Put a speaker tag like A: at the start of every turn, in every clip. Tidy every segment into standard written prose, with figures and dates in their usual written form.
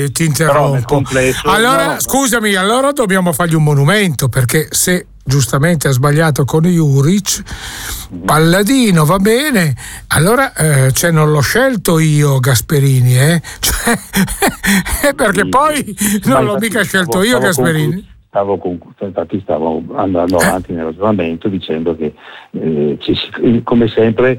A: Ti interrompo.
B: Complesso,
A: allora, scusami, allora dobbiamo fargli un monumento, perché se giustamente ha sbagliato con Juric, Palladino va bene, allora non l'ho scelto io Gasperini, perché poi non l'ho mica scelto io Gasperini.
B: Infatti stavo andando avanti nel ragionamento dicendo che come sempre,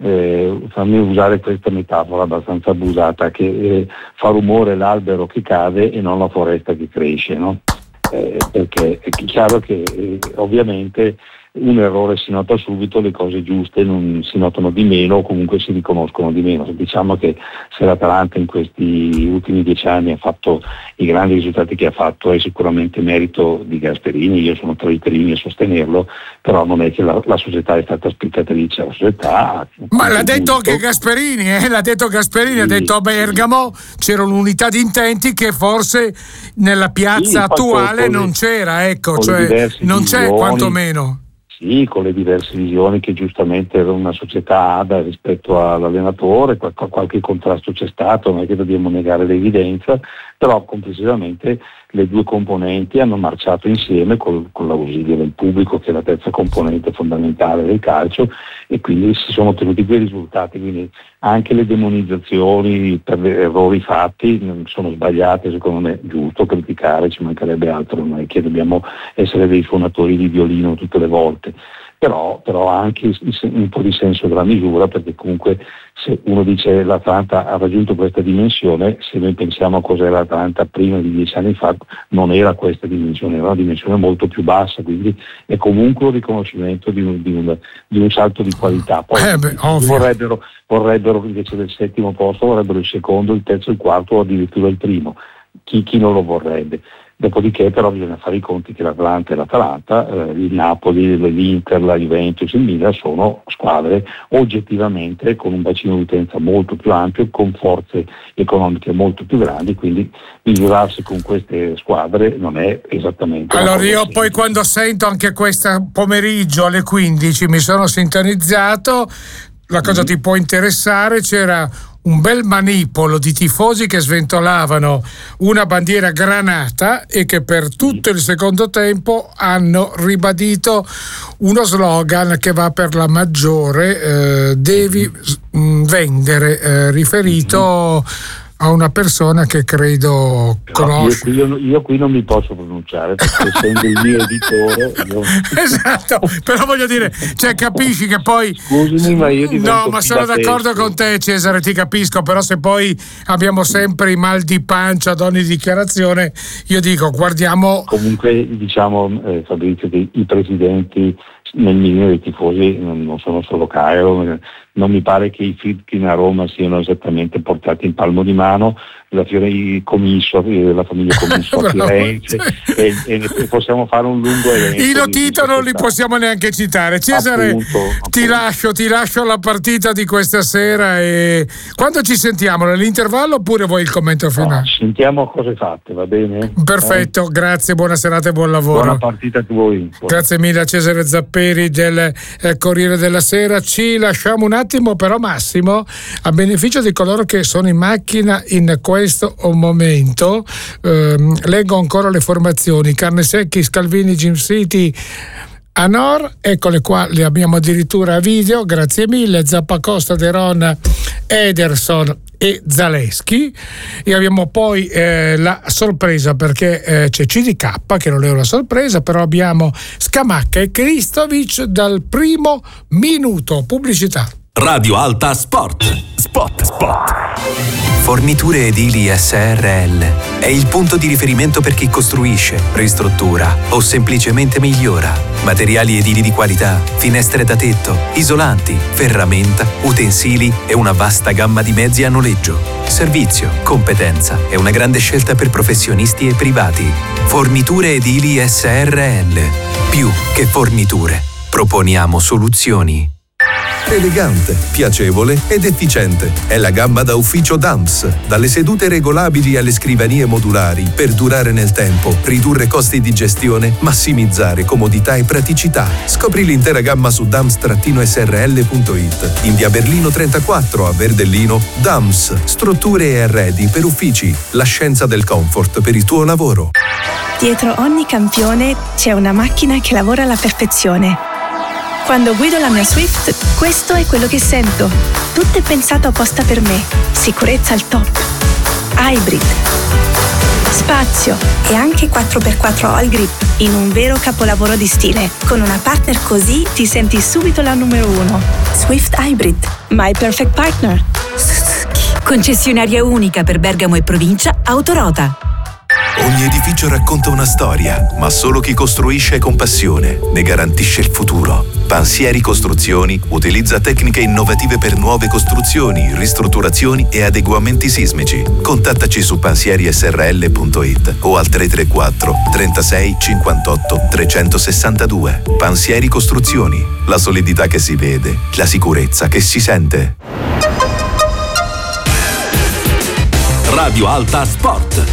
B: fammi usare questa metafora abbastanza abusata, che fa rumore l'albero che cade e non la foresta che cresce, no? Perché è chiaro che ovviamente un errore si nota subito, le cose giuste non si notano di meno o comunque si riconoscono di meno. Diciamo che se l'Atalanta in questi ultimi 10 anni ha fatto i grandi risultati che ha fatto è sicuramente merito di Gasperini, io sono tra i primi a sostenerlo, però non è che la società è stata spiccatrice, la società...
A: Ma l'ha detto anche Gasperini, l'ha detto Gasperini, sì. Ha detto a Bergamo c'era un'unità di intenti che forse nella piazza attuale non c'era, cioè non c'è quantomeno.
B: Sì, con le diverse visioni che giustamente una società ha rispetto all'allenatore, qualche contrasto c'è stato, non è che dobbiamo negare l'evidenza, però complessivamente le due componenti hanno marciato insieme con l'ausilio del pubblico, che è la terza componente fondamentale del calcio, e quindi si sono ottenuti quei risultati. Quindi anche le demonizzazioni per errori fatti sono sbagliate, secondo me è giusto criticare, ci mancherebbe altro, non è che dobbiamo essere dei suonatori di violino tutte le volte. Però anche un po' di senso della misura, perché comunque se uno dice l'Atalanta ha raggiunto questa dimensione, se noi pensiamo a cos'era l'Atalanta prima di 10 anni fa, non era questa dimensione, era una dimensione molto più bassa, quindi è comunque un riconoscimento di un salto di qualità. Poi vorrebbero invece del 7° posto, vorrebbero il 2°, il 3°, il 4° o addirittura il 1°. Chi non lo vorrebbe? Dopodiché però bisogna fare i conti che l'Atalanta e l'Atalanta, il Napoli, l'Inter, la Juventus, il Milan sono squadre oggettivamente con un bacino di utenza molto più ampio, con forze economiche molto più grandi, quindi misurarsi con queste squadre non è esattamente...
A: Allora io poi quando sento anche questo pomeriggio alle 15 mi sono sintonizzato, la cosa ti può interessare, c'era un bel manipolo di tifosi che sventolavano una bandiera granata e che per tutto il secondo tempo hanno ribadito uno slogan che va per la maggiore, devi vendere, riferito a una persona che credo conosce.
B: Io qui non mi posso pronunciare perché essendo il mio editore
A: Esatto, però voglio dire, cioè capisci che poi
B: scusami, ma io
A: no, ma sono d'accordo con te Cesare, ti capisco, però se poi abbiamo sempre i mal di pancia ad ogni dichiarazione, io dico guardiamo.
B: Comunque diciamo Fabrizio, che i presidenti nel milione dei tifosi non sono solo Cairo, non mi pare che i Friedkin a Roma siano esattamente portati in palmo di mano, la famiglia Commisso a Firenze, e possiamo fare un lungo elenco.
A: I Lotito non li possiamo neanche citare. Cesare, appunto. Ti lascio alla partita di questa sera, e quando ci sentiamo? Nell'intervallo oppure vuoi il commento finale?
B: No, sentiamo cose fatte, va bene?
A: Perfetto, grazie, buona serata e buon lavoro.
B: Buona partita a voi.
A: Grazie mille a Cesare Zapperi del Corriere della Sera. Ci lasciamo un attimo però, Massimo, a beneficio di coloro che sono in macchina in questo momento. Leggo ancora le formazioni: Carnesecchi, Scalvini, Jim City, Anor, eccole qua, le abbiamo addirittura a video, grazie mille. Zappacosta, Deron, Ederson e Zaleschi, e abbiamo poi la sorpresa, perché c'è CDK che non è una sorpresa, però abbiamo Scamacca e Kristovic dal primo minuto. Pubblicità.
C: Radio Alta Sport. Forniture Edili SRL è il punto di riferimento per chi costruisce, ristruttura o semplicemente migliora. Materiali edili di qualità, finestre da tetto, isolanti, ferramenta, utensili e una vasta gamma di mezzi a noleggio. Servizio, competenza e una grande scelta per professionisti e privati. Forniture Edili SRL. Più che forniture, proponiamo soluzioni. Elegante, piacevole ed efficiente. È la gamma da ufficio DAMS. Dalle sedute regolabili alle scrivanie modulari per durare nel tempo, ridurre costi di gestione, massimizzare comodità e praticità. Scopri l'intera gamma su dams-srl.it. In via Berlino 34 a Verdellino, DAMS. Strutture e arredi per uffici. La scienza del comfort per il tuo lavoro.
D: Dietro ogni campione c'è una macchina che lavora alla perfezione. Quando guido la mia Swift, questo è quello che sento. Tutto è pensato apposta per me. Sicurezza al top. Hybrid. Spazio e anche 4x4 all grip in un vero capolavoro di stile. Con una partner così ti senti subito la numero uno. Swift Hybrid. My perfect partner.
E: Concessionaria unica per Bergamo e provincia, Autorota.
C: Ogni edificio racconta una storia, ma solo chi costruisce con passione ne garantisce il futuro. Pansieri Costruzioni utilizza tecniche innovative per nuove costruzioni, ristrutturazioni e adeguamenti sismici. Contattaci su pansierisrl.it o al 334 36 58 362. Pansieri Costruzioni, la solidità che si vede, la sicurezza che si sente.
F: Radio Alta Sport.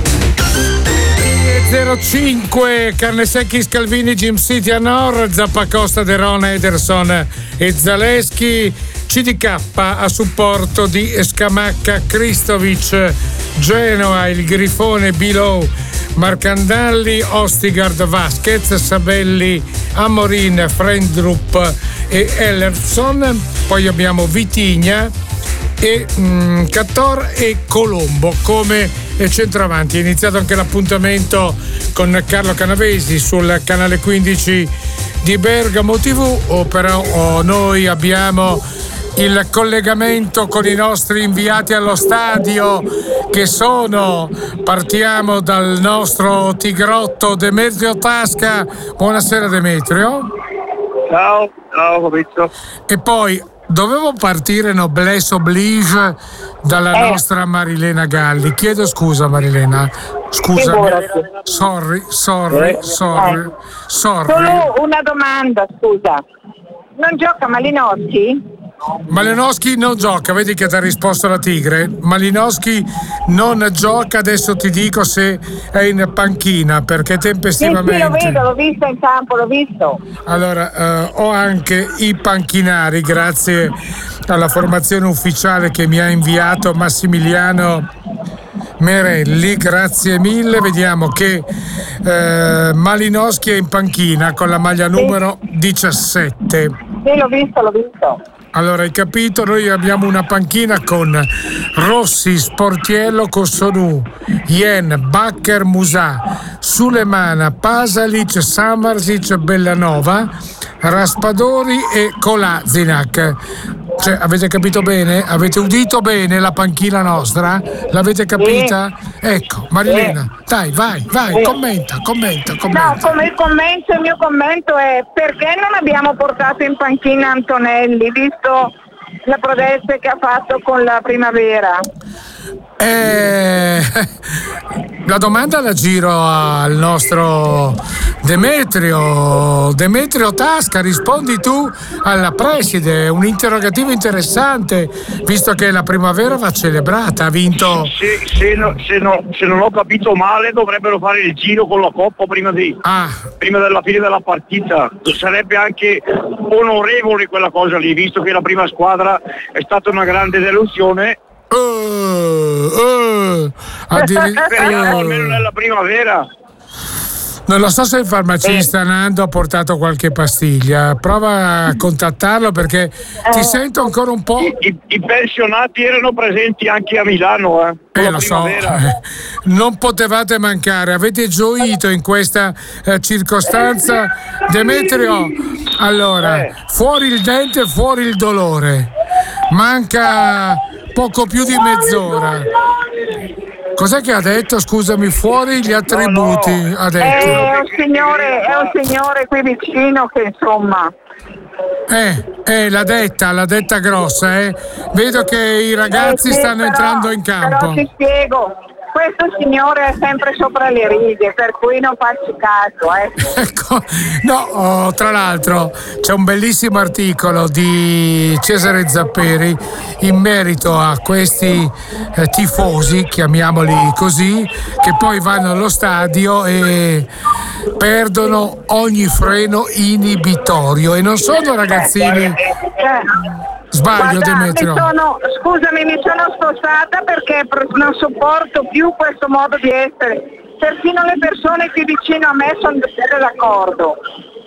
A: 05 Carnesecchi, Scalvini, Jim City a Nord, Zappacosta, Derona, Ederson e Zaleschi, CDK a supporto di Scamacca, Kristovic, Genoa, il Grifone, Below, Marcandalli, Ostigard, Vasquez, Sabelli, Amorin, Frendrup e Ellerson. Poi abbiamo Vitigna e Cattor e Colombo come centravanti. È iniziato anche l'appuntamento con Carlo Canavesi sul canale 15 di Bergamo TV, però noi abbiamo il collegamento con i nostri inviati allo stadio che partiamo dal nostro tigrotto Demetrio Tasca. Buonasera Demetrio.
G: Ciao Fabrizio.
A: E poi dovevo partire noblesse oblige dalla nostra Marilena Galli. Chiedo scusa Marilena, scusa. Sorry.
H: Solo una domanda, scusa. Non gioca Malinowski?
A: Malinowski non gioca, vedi che ti ha risposto la Tigre. Malinowski non gioca, adesso ti dico se è in panchina perché tempestivamente.
H: Sì, l'ho visto in campo, l'ho visto.
A: Allora, ho anche i panchinari grazie alla formazione ufficiale che mi ha inviato Massimiliano Merelli, grazie mille. Vediamo che Malinowski è in panchina con la maglia numero 17.
H: Sì, l'ho visto.
A: Allora, hai capito? Noi abbiamo una panchina con Rossi, Sportiello, Cossonù, Jen, Bakker, Musà, Sulemana, Pasalic, Samarzic, Bellanova, Raspadori e Kolasinac. Cioè, avete capito bene? Avete udito bene la panchina nostra? L'avete capita? Ecco, Marilena, dai, vai, commenta.
H: No, il mio commento è: perché non abbiamo portato in panchina Antonelli, visto la prodezza che ha fatto con la Primavera?
A: La domanda la giro al nostro Demetrio Tasca, rispondi tu alla preside, un interrogativo interessante visto che la Primavera va celebrata, ha vinto.
G: Se non ho capito male dovrebbero fare il giro con la Coppa prima della fine della partita. Sarebbe anche onorevole quella cosa lì, visto che la prima squadra è stata una grande delusione. Speriamo almeno nella Primavera.
A: Non lo so se il farmacista Nando ha portato qualche pastiglia, prova a contattarlo perché ti sento ancora un po'.
G: I pensionati erano presenti anche a Milano.
A: Lo so, non potevate mancare, avete gioito in questa circostanza. Demetrio, allora, fuori il dente, fuori il dolore, manca poco più di mezz'ora. Cos'è che ha detto? Scusami, fuori gli attributi,
H: no.
A: Ha detto.
H: È un signore qui vicino che insomma.
A: L'ha detta grossa, Vedo che i ragazzi stanno entrando in campo.
H: Però ti spiego, questo signore è sempre sopra le righe, per cui non faccio caso.
A: Ecco, no, tra l'altro c'è un bellissimo articolo di Cesare Zapperi in merito a questi tifosi, chiamiamoli così, che poi vanno allo stadio e perdono ogni freno inibitorio e non sono ragazzini. Sbaglio, Demetrio?
H: Scusami, mi sono spostata perché non sopporto più questo modo di essere. Persino le persone più vicino a me sono d'accordo.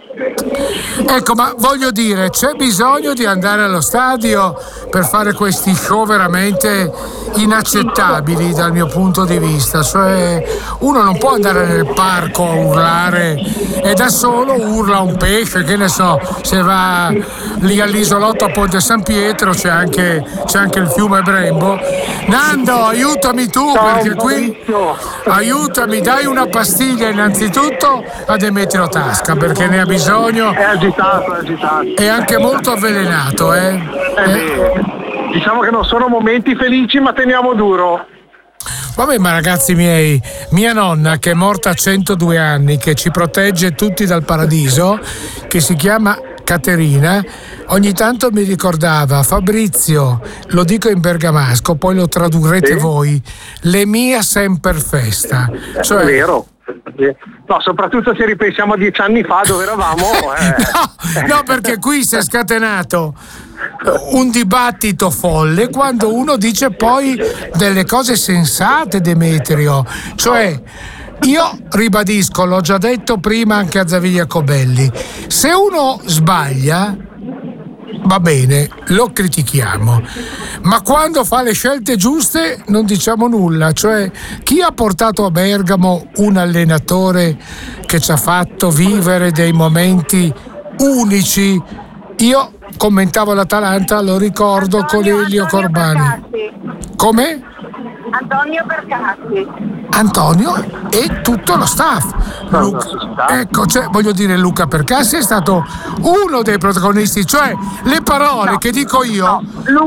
A: Ecco, ma voglio dire, c'è bisogno di andare allo stadio per fare questi show veramente inaccettabili dal mio punto di vista. Cioè, uno non può andare nel parco a urlare e da solo urla un pesce, che ne so, se va lì all'isolotto a Ponte San Pietro c'è anche il fiume Brembo. Nando, aiutami tu, perché qui aiutami, dai una pastiglia innanzitutto a Demetrio Tasca, perché ne ha bisogno.
I: È agitato.
A: È anche molto avvelenato,
I: Diciamo che non sono momenti felici, ma teniamo duro.
A: Vabbè, ma ragazzi miei, mia nonna, che è morta a 102 anni, che ci protegge tutti dal paradiso, che si chiama Caterina, ogni tanto mi ricordava: Fabrizio, lo dico in bergamasco, poi lo tradurrete voi, le mia semper festa. Cioè,
I: è vero. No, soprattutto se ripensiamo a 10 anni fa dove eravamo.
A: No, perché qui si è scatenato un dibattito folle quando uno dice poi delle cose sensate, Demetrio. Cioè, io ribadisco, l'ho già detto prima anche a Zavigliacobelli, se uno sbaglia va bene, lo critichiamo, ma quando fa le scelte giuste non diciamo nulla. Cioè, chi ha portato a Bergamo un allenatore che ci ha fatto vivere dei momenti unici? Io commentavo l'Atalanta, lo ricordo, con Elio Corbani. Come?
H: Antonio Percassi.
A: Antonio e tutto lo staff. Ecco, cioè, voglio dire, Luca Percassi è stato uno dei protagonisti, cioè le parole che dico io.
H: No,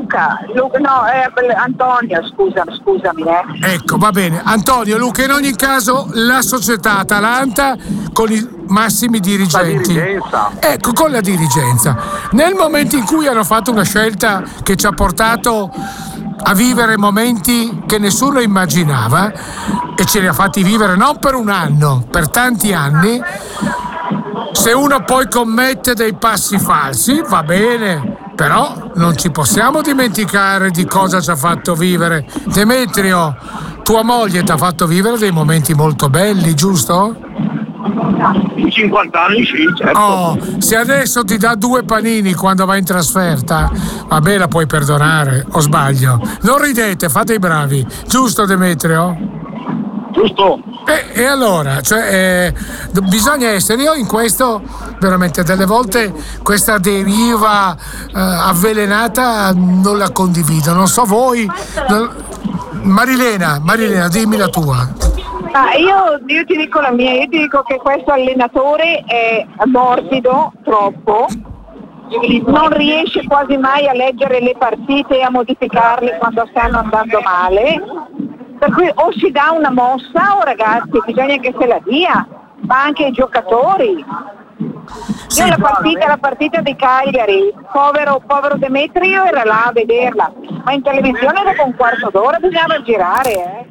H: Antonio, scusami.
A: Ecco, va bene, Antonio, Luca, in ogni caso la società Atalanta con i massimi dirigenti. Ecco, con la dirigenza. Nel momento in cui hanno fatto una scelta che ci ha portato a vivere momenti che nessuno immaginava e ce li ha fatti vivere non per un anno, per tanti anni, se uno poi commette dei passi falsi va bene, però non ci possiamo dimenticare di cosa ci ha fatto vivere. Demetrio, tua moglie ti ha fatto vivere dei momenti molto belli, giusto?
G: In 50 anni sì, certo.
A: Oh, se adesso ti dà 2 panini quando va in trasferta, vabbè, la puoi perdonare, o sbaglio? Non ridete, fate i bravi, giusto Demetrio?
G: Giusto.
A: E allora, cioè, bisogna essere, io in questo veramente delle volte questa deriva avvelenata non la condivido, non so voi. Marilena, dimmi la tua.
H: Io ti dico la mia, io ti dico che questo allenatore è morbido troppo, non riesce quasi mai a leggere le partite e a modificarle quando stanno andando male, per cui o si dà una mossa o ragazzi bisogna che se la dia, ma anche i giocatori. Io la partita di Cagliari, povero Demetrio era là a vederla, ma in televisione dopo un quarto d'ora bisognava girare,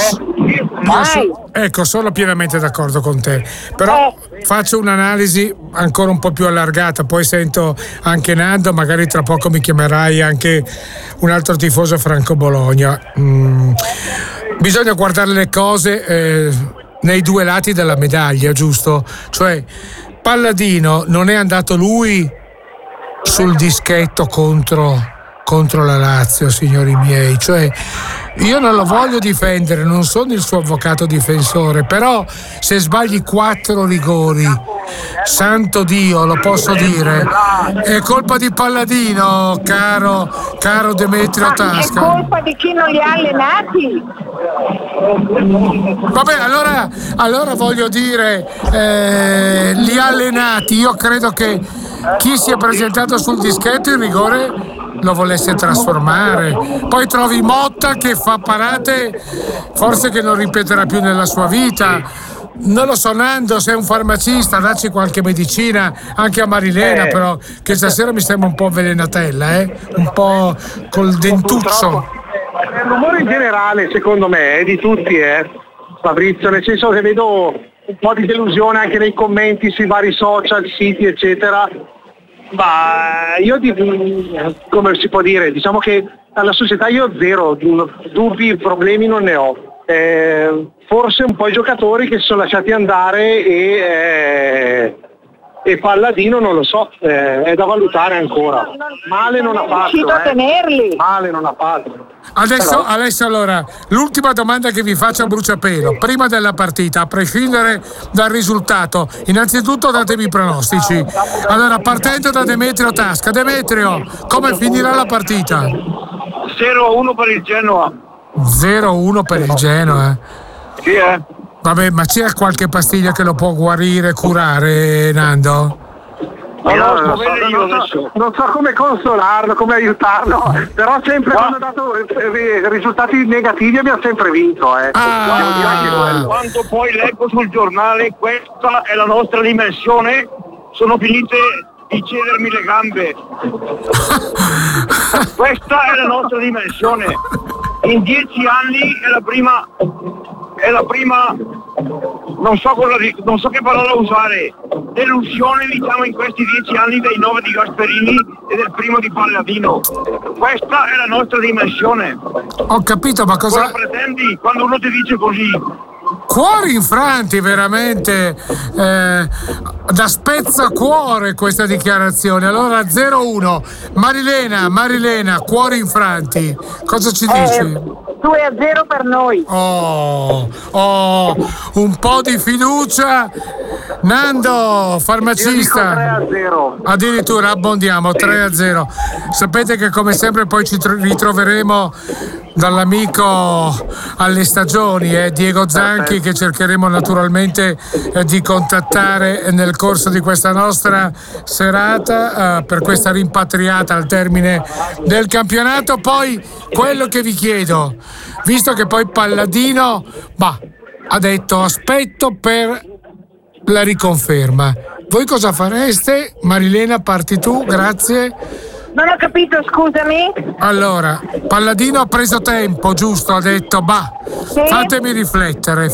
A: Ecco, sono pienamente d'accordo con te, però faccio un'analisi ancora un po' più allargata, poi sento anche Nando, magari tra poco mi chiamerai anche un altro tifoso Franco Bologna. Bisogna guardare le cose nei due lati della medaglia, giusto? Cioè, Palladino non è andato lui sul dischetto contro la Lazio, signori miei, cioè io non lo voglio difendere, non sono il suo avvocato difensore, però se sbagli 4 rigori, santo Dio, lo posso dire, è colpa di Palladino, caro Demetrio Tasca.
H: È colpa di chi non li ha allenati.
A: Vabbè, allora voglio dire, li ha allenati. Io credo che chi si è presentato sul dischetto il rigore lo volesse trasformare. Poi trovi Motta che fa parate forse che non ripeterà più nella sua vita. Non lo so, Nando, sei un farmacista, dacci qualche medicina anche a Marilena, però, che stasera mi sembra un po' avvelenatella, un po' col dentuzzo.
I: Il rumore in generale, secondo me, è di tutti, Fabrizio, nel senso che vedo un po' di delusione anche nei commenti sui vari social, siti, eccetera. Ma io come si può dire, diciamo che alla società io zero dubbi, problemi non ne ho. Forse un po' i giocatori che si sono lasciati andare e Palladino non lo so, è da valutare ancora. Male non ha fatto.
H: A tenerli.
I: Male non ha fatto.
A: Adesso allora, l'ultima domanda che vi faccio a bruciapelo, prima della partita, a prescindere dal risultato, innanzitutto datemi i pronostici. Allora, partendo da Demetrio Tasca. Demetrio, come finirà la partita?
G: 0-1 per il Genoa.
A: 0-1 per il Genoa.
G: Sì,
A: Vabbè, ma c'è qualche pastiglia che lo può guarire, curare, Nando?
I: Non so come consolarlo, come aiutarlo, però sempre quando ha dato risultati negativi abbiamo sempre vinto.
G: Quando poi leggo sul giornale questa è la nostra dimensione, sono finite di cedermi le gambe. Questa è la nostra dimensione. In 10 anni è la prima non so che parola usare, delusione diciamo in questi 10 anni dei 9 di Gasperini e del primo di Palladino. Questa è la nostra dimensione.
A: Ho capito, ma cosa
G: pretendi quando uno ti dice così?
A: Cuori infranti, veramente, da spezzacuore questa dichiarazione. Allora 0-1, Marilena, cuori infranti, cosa ci dici?
H: 2-0 per noi.
A: Un po' di fiducia. Nando, farmacista.
I: 3-0.
A: Addirittura abbondiamo 3-0. Sapete che come sempre poi ci ritroveremo dall'amico alle stagioni, Diego Zanchi, che cercheremo naturalmente di contattare nel corso di questa nostra serata per questa rimpatriata al termine del campionato. Poi quello che vi chiedo, visto che poi Palladino ha detto aspetto per la riconferma, voi cosa fareste? Marilena, parti tu, grazie.
H: Non ho capito, scusami.
A: Allora, Palladino ha preso tempo, giusto? Ha detto,
H: sì?
A: fatemi riflettere.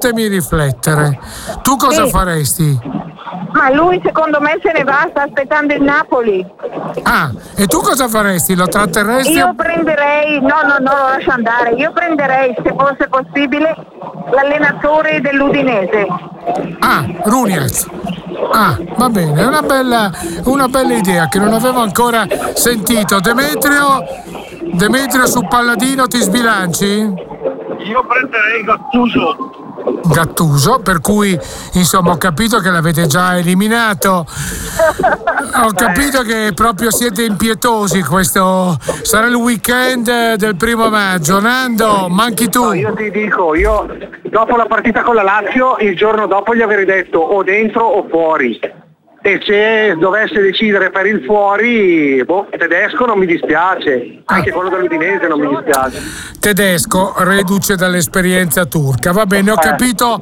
A: Tu cosa faresti?
H: Ma lui secondo me se ne va, sta aspettando il Napoli.
A: E tu cosa faresti? Lo tratterresti?
H: Io prenderei, no, lo lascio andare. Io prenderei, se fosse possibile, l'allenatore dell'Udinese.
A: Runiaz. Va bene, è una bella idea che non avevo ancora sentito. Demetrio su Palladino ti sbilanci?
G: Io prenderei
A: Gattuso, per cui insomma ho capito che l'avete già eliminato. Ho capito che proprio siete impietosi. Questo sarà il weekend del 1 maggio. Nando, manchi tu.
I: Io ti dico, dopo la partita con la Lazio, il giorno dopo gli avrei detto o dentro o fuori. E se dovesse decidere per il fuori, Tedesco non mi dispiace, anche quello dell'Udinese non mi dispiace.
A: Tedesco, reduce dall'esperienza turca. Va bene, ho capito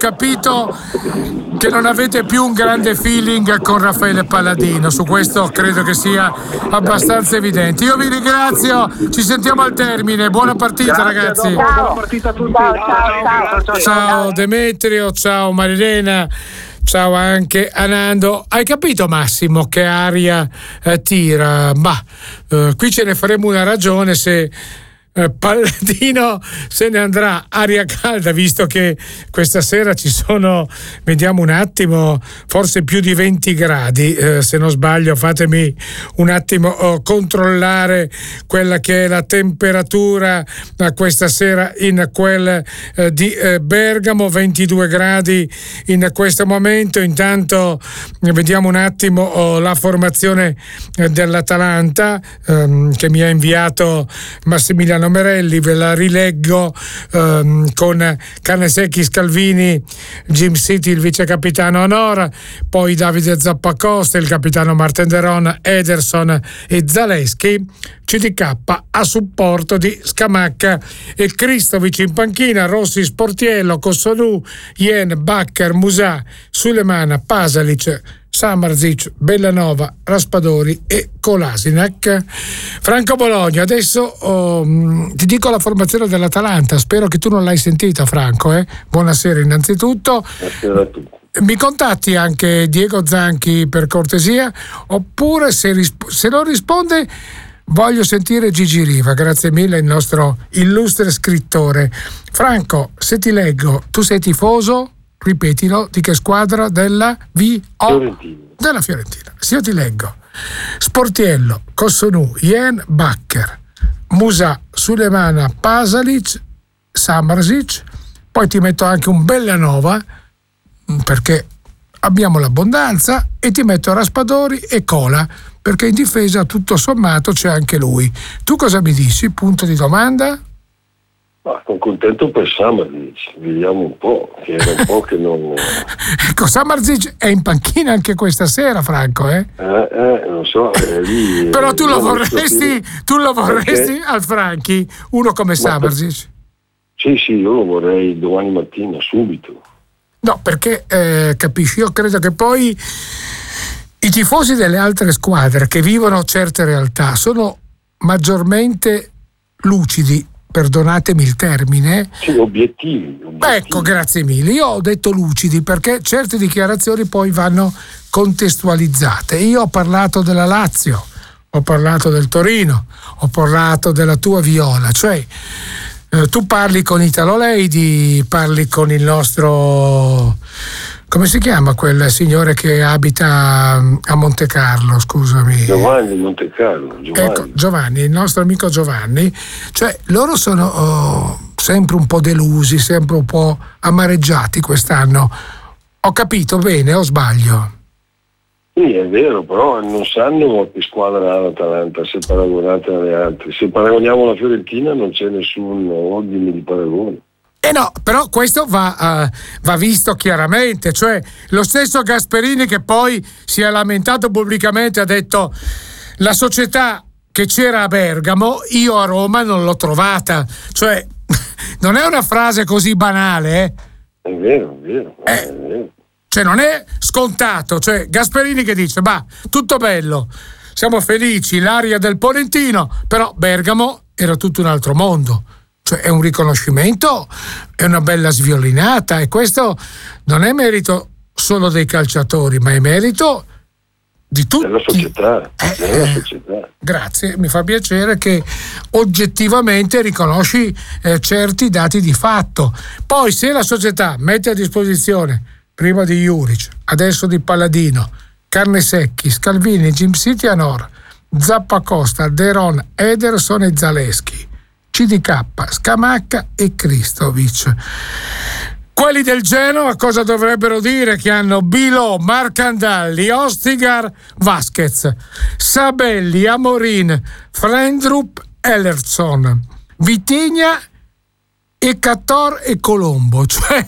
A: che non avete più un grande feeling con Raffaele Palladino, su questo credo che sia abbastanza evidente. Io vi ringrazio, ci sentiamo al termine, buona partita. Grazie, ragazzi.
I: Buona partita a tutti.
A: Ciao Demetrio, ciao Marilena. Ciao anche a Nando. Hai capito, Massimo, che aria tira? Qui ce ne faremo una ragione se Palladino se ne andrà. Aria calda, visto che questa sera ci sono, vediamo un attimo, forse più di 20 gradi, se non sbaglio. Fatemi un attimo controllare quella che è la temperatura questa sera in quel di Bergamo, 22 gradi in questo momento. Intanto vediamo un attimo la formazione dell'Atalanta che mi ha inviato Massimiliano Stefano Merelli, ve la rileggo con Carnesecchi, Scalvini, Jim City, il vice capitano Onora, poi Davide Zappacosta, il capitano Martin Deron, Ederson e Zaleschi, CDK a supporto di Scamacca e Kristovic in panchina, Rossi, Sportiello, Cossonù, Jen, Bakker, Musà, Sulemana, Pasalic, Samarzic, Bellanova, Raspadori e Kolasinac. Franco Bologna, adesso ti dico la formazione dell'Atalanta, spero che tu non l'hai sentita, Franco. Buonasera innanzitutto.
J: Buonasera a tutti.
A: Mi contatti anche Diego Zanchi per cortesia, oppure se non risponde voglio sentire Gigi Riva, grazie mille, il nostro illustre scrittore. Franco, se ti leggo, tu sei tifoso? Ripetilo, di che squadra? Della
J: Fiorentina.
A: Della Fiorentina. Se io ti leggo Sportiello, Cossonù, Jen, Bakker, Musà, Sulemana, Pasalic, Samarzic, poi ti metto anche un Bellanova perché abbiamo l'abbondanza, e ti metto Raspadori e Cola perché in difesa tutto sommato c'è anche lui. Tu cosa mi dici? Punto di domanda?
J: Ma sono contento per Samarzic, vediamo un po', che era un po' che non...
A: Ecco, Samarzic è in panchina anche questa sera, Franco,
J: non so, lì...
A: Però tu lo vorresti al Franchi, uno come Samarzic?
J: Sì, io lo vorrei domani mattina, subito.
A: No, perché, capisci, io credo che poi i tifosi delle altre squadre che vivono certe realtà sono maggiormente lucidi, perdonatemi il termine.
J: Sì, obiettivi.
A: Ecco, grazie mille. Io ho detto lucidi perché certe dichiarazioni poi vanno contestualizzate. Io ho parlato della Lazio, ho parlato del Torino, ho parlato della tua Viola, cioè tu parli con Italo Leidi, parli con il nostro... Come si chiama quel signore che abita a Monte Carlo, scusami?
J: Giovanni Monte Carlo.
A: Ecco, Giovanni, il nostro amico Giovanni. Cioè, loro sono sempre un po' delusi, sempre un po' amareggiati quest'anno. Ho capito bene o sbaglio?
J: Sì, è vero, però non sanno che squadra ha l'Atalanta se paragonate alle altre. Se paragoniamo la Fiorentina non c'è nessun ordine di paragone.
A: No, però questo va visto chiaramente, cioè lo stesso Gasperini che poi si è lamentato pubblicamente, ha detto la società che c'era a Bergamo io a Roma non l'ho trovata, cioè non è una frase così banale.
J: È vero. È vero.
A: Cioè non è scontato, cioè Gasperini che dice tutto bello, siamo felici, l'aria del Polentino, però Bergamo era tutto un altro mondo. Cioè è un riconoscimento, è una bella sviolinata, e questo non è merito solo dei calciatori, ma è merito di tutti.
J: Della società.
A: Grazie, mi fa piacere che oggettivamente riconosci certi dati di fatto. Poi se la società mette a disposizione prima di Juric, adesso di Palladino, Carnesecchi, Scalvini, Jim City, Anor, Zappacosta, Deron, Ederson e Zaleschi, CDK, Scamacca e Kristovic. Quelli del Genoa cosa dovrebbero dire? Che hanno Bilò, Marcandalli, Ostigar, Vasquez, Sabelli, Amorin, Frendrup, Ellerson, Vitigna e Cattor e Colombo. Cioè,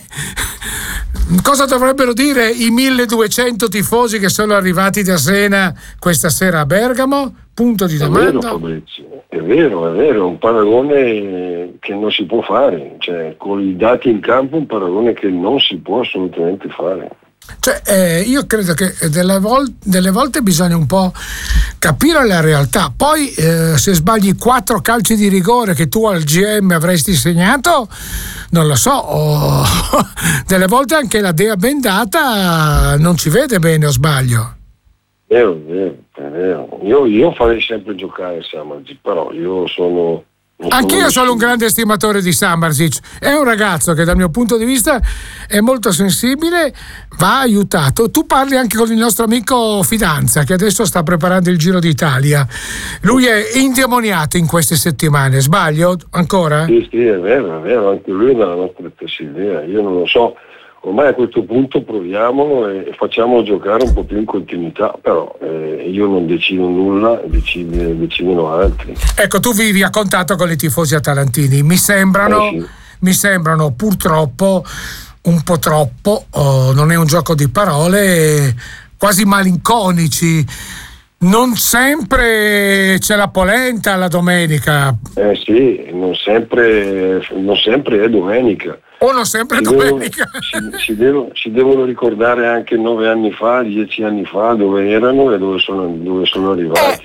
A: cosa dovrebbero dire i 1200 tifosi che sono arrivati da Siena questa sera a Bergamo? Punto di domanda.
J: È vero, Fabrizio, è vero, è un paragone che non si può fare, cioè con i dati in campo un paragone che non si può assolutamente fare.
A: Cioè, io credo che delle volte bisogna un po' capire la realtà. Poi se sbagli 4 calci di rigore che tu al GM avresti segnato, non lo so, delle volte anche la dea bendata non ci vede bene, o sbaglio?
J: È vero. Io farei sempre giocare Samarzic, però io sono...
A: Anch'io sono un grande estimatore di Samarzic, è un ragazzo che dal mio punto di vista è molto sensibile, va aiutato. Tu parli anche con il nostro amico Fidanza che adesso sta preparando il Giro d'Italia, lui è indemoniato in queste settimane, sbaglio ancora?
J: Sì, è vero, anche lui è nella nostra stessa idea, io non lo so, ormai a questo punto proviamo e facciamo giocare un po' più in continuità, però io non decido nulla, decidono altri.
A: Ecco, tu vivi a contatto con i tifosi atalantini, mi sembrano purtroppo un po' troppo, non è un gioco di parole, quasi malinconici. Non sempre c'è la polenta la domenica.
J: Sì, non sempre è domenica.
A: O non sempre è domenica.
J: Si devono ricordare anche 9 anni fa, 10 anni fa, dove erano e dove sono arrivati.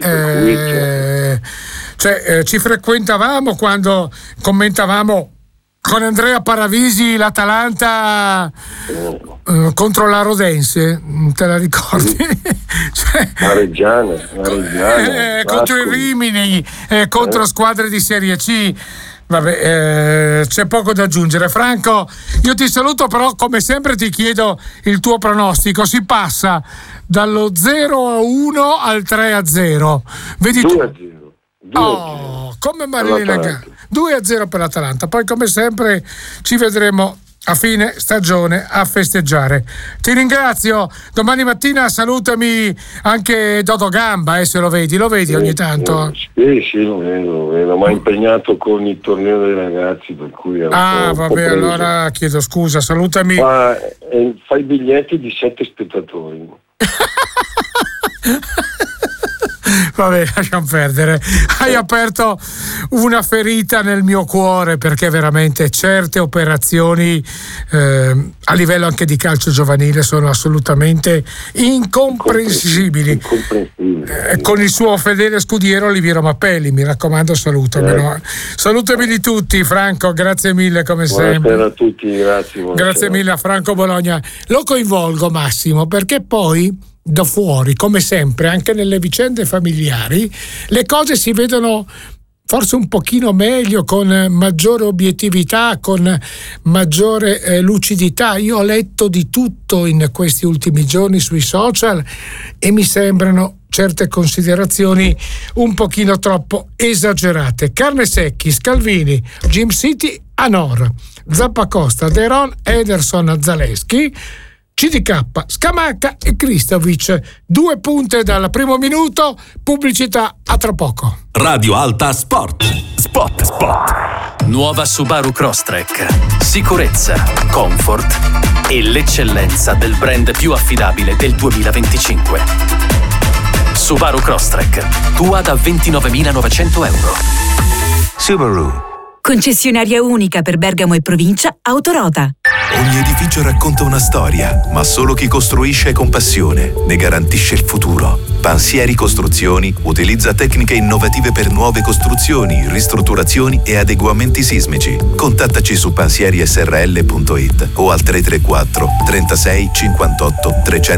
A: Ci frequentavamo quando commentavamo con Andrea Paravisi l'Atalanta contro la Rodense, te la ricordi?
J: La Reggiana
A: contro il Rimini, contro squadre di Serie C. Vabbè, c'è poco da aggiungere. Franco, io ti saluto, però come sempre ti chiedo il tuo pronostico. Si passa dallo 0-1 al 3-0. Vedi
J: 2-0.
A: Come Marilena Gatti. 2-0 per l'Atalanta. Poi come sempre ci vedremo a fine stagione a festeggiare. Ti ringrazio. Domani mattina salutami anche Dodo Gamba, se lo vedi ogni tanto.
J: Sì, lo vedo, ma impegnato con il torneo dei ragazzi, per cui
A: allora chiedo scusa, salutami.
J: Fai biglietti di 7 spettatori.
A: Vabbè, lasciamo perdere. Hai aperto una ferita nel mio cuore, perché veramente certe operazioni a livello anche di calcio giovanile sono assolutamente incomprensibili. Con il suo fedele scudiero Oliviero Mappelli, mi raccomando, salutami di tutti. Franco, grazie mille come sempre.
J: Buonasera a tutti, grazie.
A: Grazie mille a Franco Bologna. Lo coinvolgo, Massimo, perché poi da fuori, come sempre, anche nelle vicende familiari, le cose si vedono forse un pochino meglio, con maggiore obiettività, con maggiore lucidità. Io ho letto di tutto in questi ultimi giorni sui social e mi sembrano certe considerazioni un pochino troppo esagerate. Carnesecchi, Scalvini, Jim City, Anor, Zappacosta, Deron, Ederson, Zaleschi, CDK, Scamacca e Kristovic. 2 punte dal primo minuto. Pubblicità, a tra poco.
F: Radio Alta Sport. Spot.
K: Nuova Subaru Crosstrek. Sicurezza, comfort e l'eccellenza del brand più affidabile del 2025. Subaru Crosstrek, tua da 29.900 euro.
C: Subaru.
E: Concessionaria unica per Bergamo e provincia, Autorota.
C: Ogni edificio racconta una storia, ma solo chi costruisce con passione ne garantisce il futuro. Pansieri Costruzioni utilizza tecniche innovative per nuove costruzioni, ristrutturazioni e adeguamenti sismici. Contattaci su pansierisrl.it o al 334 36 58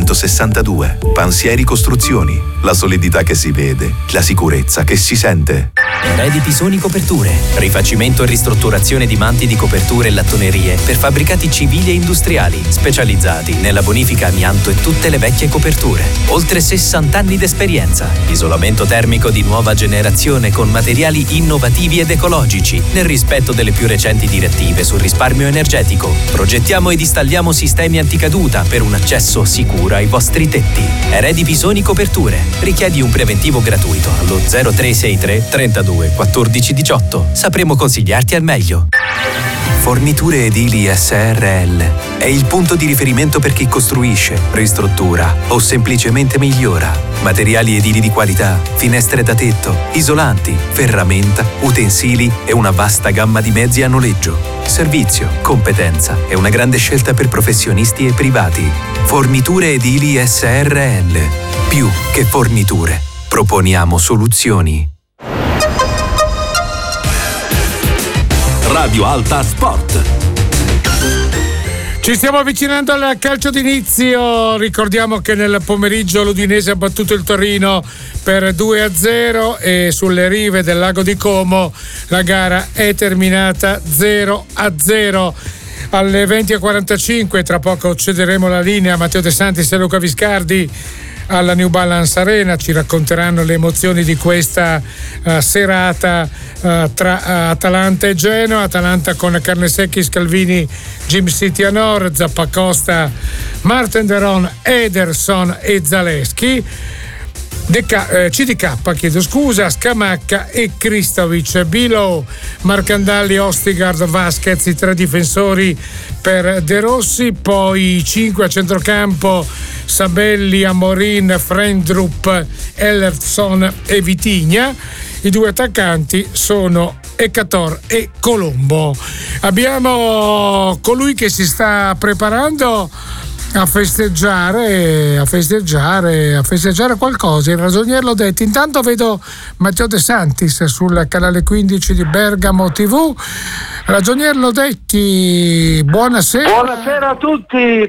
C: 362. Pansieri Costruzioni, la solidità che si vede, la sicurezza che si sente.
K: Eredi Pisoni Coperture. Rifacimento e ristrutturazione di manti di coperture e lattonerie per fabbricati civili e industriali, specializzati nella bonifica amianto e tutte le vecchie coperture. Oltre 60 anni d'esperienza. Isolamento termico di nuova generazione con materiali innovativi ed ecologici, nel rispetto delle più recenti direttive sul risparmio energetico. Progettiamo ed installiamo sistemi anticaduta per un accesso sicuro ai vostri tetti. Eredi Pisoni Coperture. Richiedi un preventivo gratuito allo 0363 32 14 18. Sapremo consigliarti al meglio.
C: Forniture Edili SRL è il punto di riferimento per chi costruisce, ristruttura o semplicemente migliora. Materiali edili di qualità, finestre da tetto, isolanti, ferramenta, utensili e una vasta gamma di mezzi a noleggio. Servizio, competenza e una grande scelta per professionisti e privati. Forniture Edili SRL. Più che forniture, proponiamo soluzioni.
F: Radio Alta Sport.
A: Ci stiamo avvicinando al calcio d'inizio. Ricordiamo che nel pomeriggio l'Udinese ha battuto il Torino per 2-0 e sulle rive del lago di Como la gara è terminata 0-0. Alle 20:45, tra poco cederemo la linea a Matteo De Santis e Luca Viscardi. alla New Balance Arena. Ci racconteranno le emozioni di questa serata tra Atalanta e Genoa. Atalanta con Carnesecchi, Scalvini, Jim City a nord, Zappacosta, Martin Deron, Ederson e Zaleschi. CDK, chiedo scusa, Scamacca e Kristovic, Bilo, Marcandalli, Ostigard, Vasquez, i 3 difensori per De Rossi, poi 5 a centrocampo, Sabelli, Amorin, Frendrup, Ellerson e Vitigna. I 2 attaccanti sono Ekator e Colombo. Abbiamo colui che si sta preparando a festeggiare qualcosa, il ragionier Lodetti. Intanto vedo Matteo De Santis sul canale 15 di Bergamo TV. Ragionier Lodetti, buonasera.
I: Buonasera a tutti.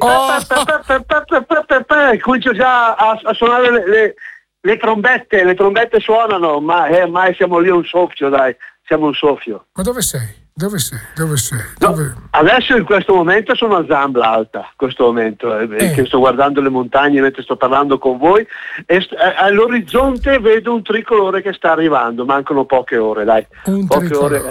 I: Comincio già a suonare le trombette suonano, ma ormai siamo lì un soffio, dai, siamo un soffio.
A: Ma dove sei? Dove sei?
I: No, adesso in questo momento sono a Zambla Alta, in questo momento, che sto guardando le montagne mentre sto parlando con voi e all'orizzonte vedo un tricolore che sta arrivando, mancano poche ore, dai. Un tricolore.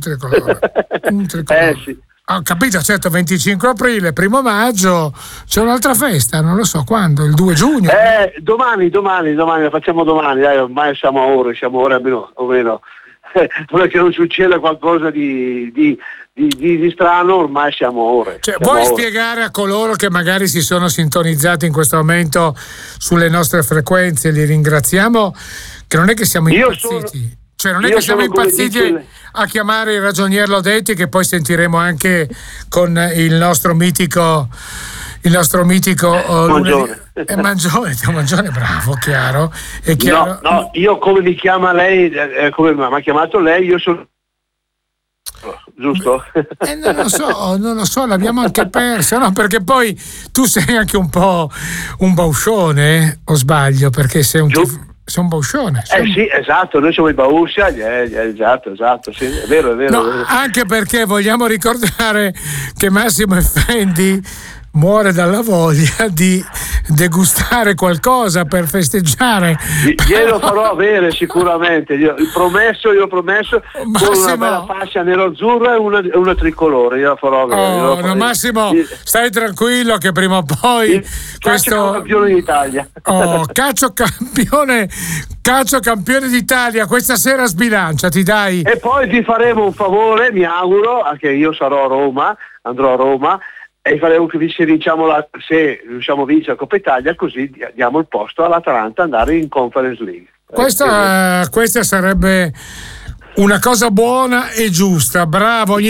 I: Sì.
A: Ho capito, certo, 25 aprile, 1 maggio, c'è un'altra festa, non lo so quando, il 2 giugno.
I: Domani, la facciamo domani, dai, ormai siamo a ore almeno, o meno. Perché non succeda qualcosa di strano, ormai siamo ore.
A: Vuoi spiegare a coloro che magari si sono sintonizzati in questo momento sulle nostre frequenze, li ringraziamo, che non è che siamo impazziti. Non è che siamo impazziti a chiamare il ragionier Lodetti, che poi sentiremo anche con il nostro mitico Mangione, bravo, chiaro. È chiaro.
I: No, io come mi chiama lei, come mi ha chiamato lei, io sono giusto?
A: Non lo so, l'abbiamo anche persa, no? Perché poi tu sei anche un po' un bauscione, o sbaglio? Perché sei un bauscione.
I: Sì, esatto, noi siamo i Bauscia, esatto, sì, è vero.
A: Anche perché vogliamo ricordare che Massimo Effendi muore dalla voglia di degustare qualcosa per festeggiare.
I: Glielo farò avere sicuramente. Io ho promesso
A: Massimo,
I: con una bella fascia nero-azzurra e una tricolore, gliela farò avere.
A: Massimo, stai tranquillo che prima o poi
I: calcio campione d'Italia.
A: Calcio campione d'Italia, questa sera sbilanciati, dai.
I: E poi ti faremo un favore, mi auguro, anche io andrò a Roma, e faremo che se riusciamo a vincere la Coppa Italia, così diamo il posto all'Atalanta andare in Conference League.
A: Questa sarebbe una cosa buona e giusta, bravo. Ogni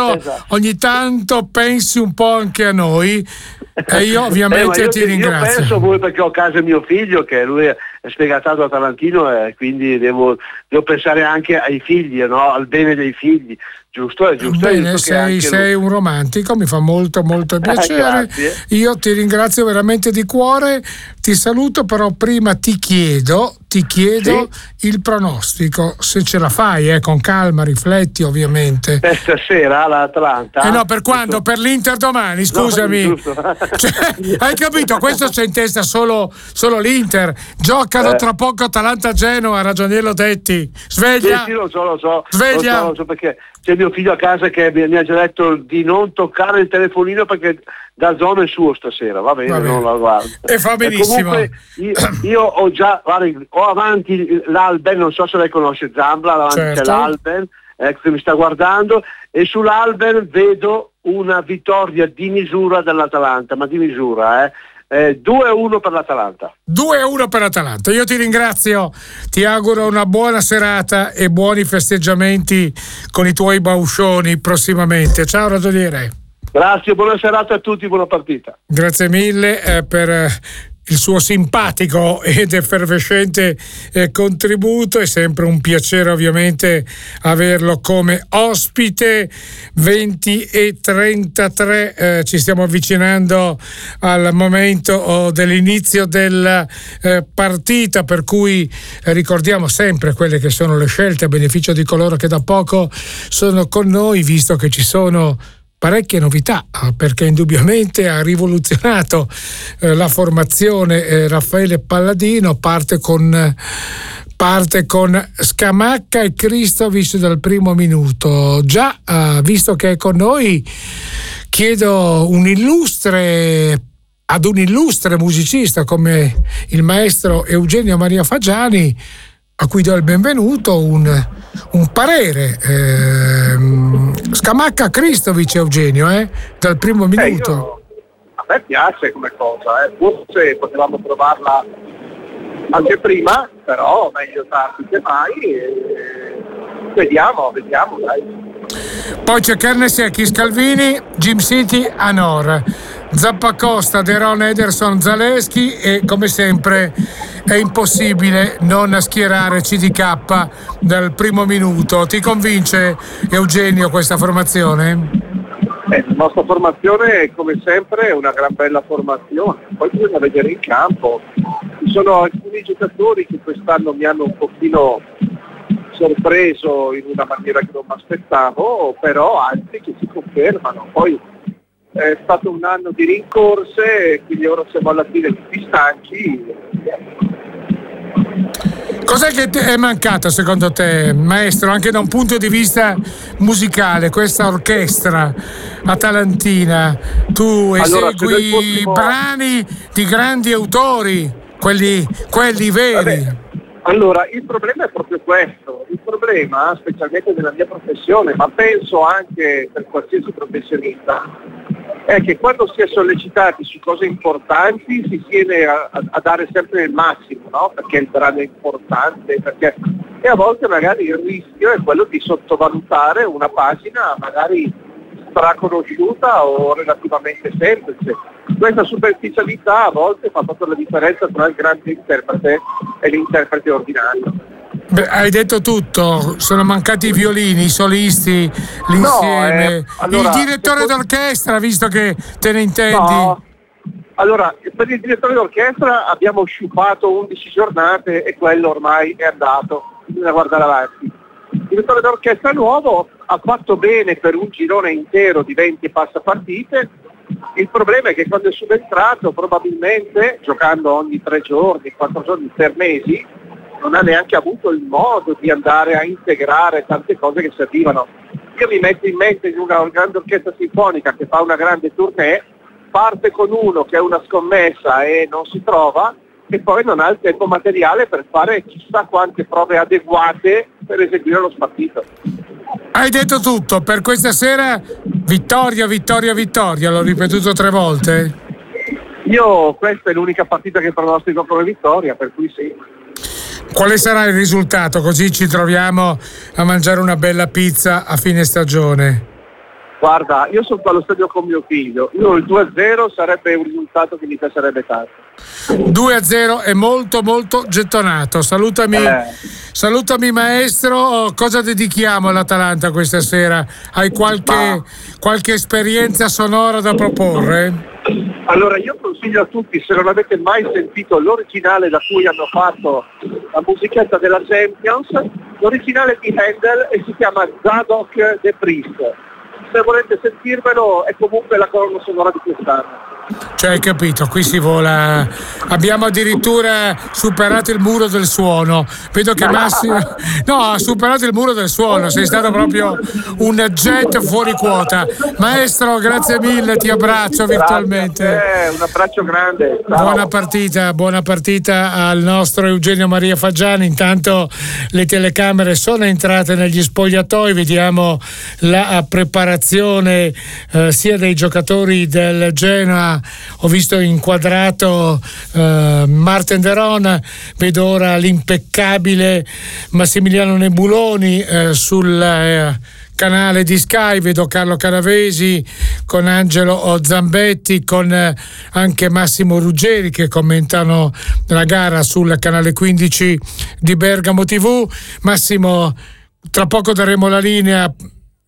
A: tanto pensi un po' anche a noi, e io ovviamente ti ringrazio.
I: Io penso a voi perché ho a casa mio figlio, che lui è sfegatato atalantino, e quindi devo pensare anche ai figli, no? Al bene dei figli. Giusto, è giusto.
A: Bene, sei un romantico, mi fa molto piacere. Io ti ringrazio veramente di cuore, ti saluto, però prima ti chiedo il pronostico, se ce la fai, con calma, rifletti ovviamente.
I: Stasera l'Atalanta?
A: No, per quando? Per l'Inter domani, scusami. No, hai capito? Questo c'è in testa solo l'Inter. Giocano tra poco Atalanta-Genoa, ragionier Lodetti. Sveglia.
I: Sì, lo so.
A: Sveglia.
I: Lo so perché c'è mio figlio a casa che mi ha già detto di non toccare il telefonino perché da zona è suo stasera, va bene. Non la guardo.
A: E fa benissimo.
I: Comunque io ho già, ho avanti l'Alben, non so se lei conosce Zambla, davanti c'è l'Alben, che mi sta guardando, e sull'Alben vedo una vittoria di misura dell'Atalanta, ma di misura, 2-1 per l'Atalanta.
A: 2-1 per l'Atalanta. Io ti ringrazio, ti auguro una buona serata e buoni festeggiamenti con i tuoi bauscioni prossimamente. Ciao ragioniere.
I: Grazie, buona serata a tutti, buona partita.
A: Grazie mille per il suo simpatico ed effervescente contributo. È sempre un piacere ovviamente averlo come ospite. 20:33, ci stiamo avvicinando al momento dell'inizio della partita, per cui ricordiamo sempre quelle che sono le scelte a beneficio di coloro che da poco sono con noi, visto che ci sono parecchie novità, perché indubbiamente ha rivoluzionato la formazione. Raffaele Palladino parte con Scamacca e Christovic dal primo minuto. Già, visto che è con noi, chiedo ad un illustre musicista come il maestro Eugenio Maria Faggiani, a cui do il benvenuto, un parere. Scamacca Christovic, Eugenio, dal primo minuto.
I: A me piace come cosa, forse potevamo provarla anche prima, però meglio tardi che mai. Vediamo, dai.
A: Poi c'è Kernesecchi, Scalvini, Jim City, Anor, Zappacosta, Deron, Ederson, Zaleschi, e come sempre è impossibile non schierare CDK dal primo minuto. Ti convince, Eugenio, questa formazione?
I: La nostra formazione, come sempre, è una gran bella formazione, poi bisogna vedere in campo. Ci sono alcuni giocatori che quest'anno mi hanno un pochino sorpreso in una maniera che non mi aspettavo, però altri che si confermano. Poi è stato un anno di rincorse, quindi ora siamo alla fine tutti stanchi.
A: Cos'è che è mancato secondo te, maestro, anche da un punto di vista musicale, questa orchestra atalantina? Tu esegui brani di grandi autori, quelli veri.
I: Vabbè. Allora, il problema è proprio questo, il problema, specialmente nella mia professione, ma penso anche per qualsiasi professionista, è che quando si è sollecitati su cose importanti si tiene a dare sempre il massimo, no? Perché il brano è importante, e a volte magari il rischio è quello di sottovalutare una pagina magari straconosciuta o relativamente semplice. Questa superficialità a volte fa proprio la differenza tra il grande interprete e l'interprete ordinario.
A: Beh, hai detto tutto, sono mancati i violini, i solisti, l'insieme, allora, il direttore d'orchestra, visto che te ne intendi.
I: No. Allora, per il direttore d'orchestra abbiamo sciupato 11 giornate e quello ormai è andato, bisogna guardare avanti. Il direttore d'orchestra nuovo ha fatto bene per un girone intero di 20 passapartite. Il problema è che quando è subentrato, probabilmente giocando ogni 3 giorni, 4 giorni per mesi, non ha neanche avuto il modo di andare a integrare tante cose che servivano. Io mi metto in mente di una grande orchestra sinfonica che fa una grande tournée, parte con uno che è una scommessa e non si trova, e poi non ha il tempo materiale per fare chissà quante prove adeguate per eseguire lo spartito.
A: Hai detto tutto, per questa sera vittoria, l'ho ripetuto 3 volte.
I: Io questa è l'unica partita che pronostico come vittoria, per cui sì.
A: Quale sarà il risultato? Così ci troviamo a mangiare una bella pizza a fine stagione.
I: Guarda, io sono qua allo stadio con mio figlio, il 2-0 sarebbe un risultato che mi piacerebbe tanto.
A: 2-0 è molto gettonato. Salutami maestro. Cosa dedichiamo all'Atalanta questa sera? Hai qualche esperienza sonora da proporre?
I: Allora, io consiglio a tutti, se non avete mai sentito l'originale da cui hanno fatto la musichetta della Champions, l'originale di Handel, e si chiama Zadok the Priest. Se volete sentirvelo, è comunque la colonna sonora di quest'anno.
A: Cioè, hai capito, qui si vola. Abbiamo addirittura superato il muro del suono. Vedo che Massimo ha superato il muro del suono, sei stato proprio un jet fuori quota. Maestro, grazie mille, ti abbraccio virtualmente.
I: Un abbraccio grande.
A: Ciao. Buona partita al nostro Eugenio Maria Faggiani. Intanto le telecamere sono entrate negli spogliatoi, vediamo la preparazione sia dei giocatori del Genoa. Ho visto inquadrato Marten Deron, vedo ora l'impeccabile Massimiliano Nebuloni sul canale di Sky, vedo Carlo Canavesi con Angelo Zambetti, con anche Massimo Ruggeri che commentano la gara sul canale 15 di Bergamo TV. Massimo, tra poco daremo la linea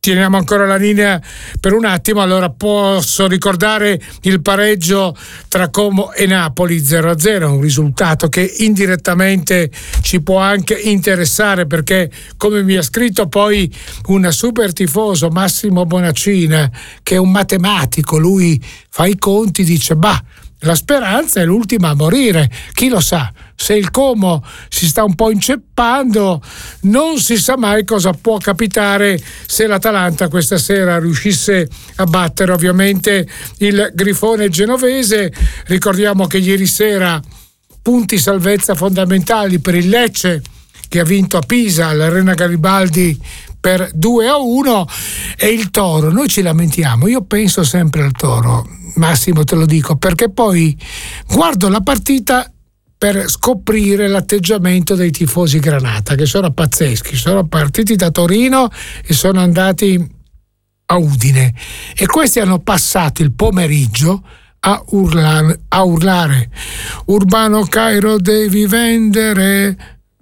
A: teniamo ancora la linea per un attimo. Allora posso ricordare il pareggio tra Como e Napoli 0-0, un risultato che indirettamente ci può anche interessare, perché come mi ha scritto poi un super tifoso, Massimo Bonacina, che è un matematico, lui fa i conti, dice la speranza è l'ultima a morire. Chi lo sa, se il Como si sta un po' inceppando, non si sa mai cosa può capitare se l'Atalanta questa sera riuscisse a battere ovviamente il Grifone genovese. Ricordiamo che ieri sera punti salvezza fondamentali per il Lecce, che ha vinto a Pisa all'Arena Garibaldi per 2-1, e il Toro. Noi ci lamentiamo, io penso sempre al Toro, Massimo, te lo dico, perché poi guardo la partita per scoprire l'atteggiamento dei tifosi granata, che sono pazzeschi. Sono partiti da Torino e sono andati a Udine, e questi hanno passato il pomeriggio a urlare Urbano Cairo devi vendere.